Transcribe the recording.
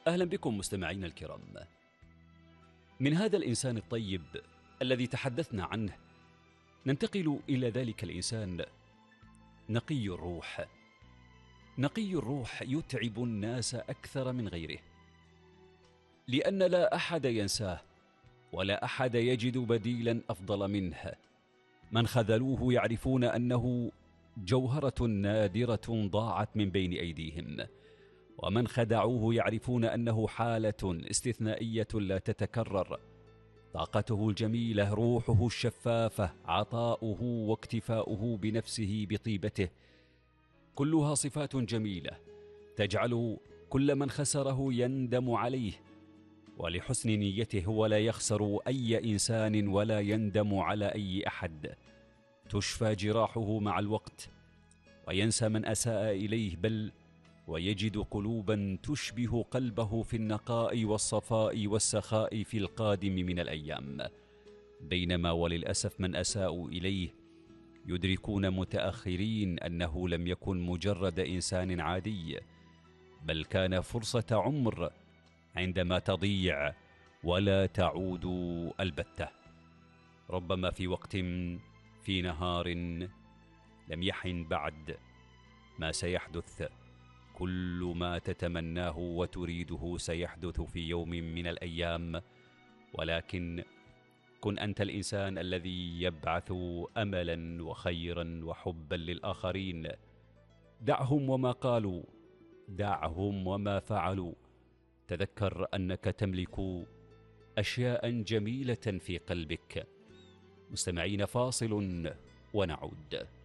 أهلا بكم مستمعينا الكرام. من هذا الإنسان الطيب الذي تحدثنا عنه ننتقل إلى ذلك الإنسان نقي الروح. نقي الروح يتعب الناس أكثر من غيره، لأن لا أحد ينساه ولا أحد يجد بديلا أفضل منه. من خذلوه يعرفون أنه جوهرة نادرة ضاعت من بين أيديهم، ومن خدعوه يعرفون أنه حالة استثنائية لا تتكرر. طاقته الجميلة، روحه الشفافة، عطاؤه واكتفاؤه بنفسه بطيبته، كلها صفات جميلة تجعل كل من خسره يندم عليه. ولحسن نيته هو لا يخسر أي إنسان ولا يندم على أي أحد. تشفى جراحه مع الوقت وينسى من أساء إليه، بل ويجد قلوبا تشبه قلبه في النقاء والصفاء والسخاء في القادم من الأيام. بينما وللأسف من أساءوا إليه يدركون متأخرين أنه لم يكن مجرد إنسان عادي، بل كان فرصة عمر عندما تضيع ولا تعود البتة. ربما في وقت، في نهار لم يحن بعد، ما سيحدث كل ما تتمناه وتريده سيحدث في يوم من الأيام. ولكن كن أنت الإنسان الذي يبعث أملا وخيرا وحبا للآخرين. دعهم وما قالوا، دعهم وما فعلوا. تذكر أنك تملك أشياء جميلة في قلبك. مستمعين، فاصل ونعود.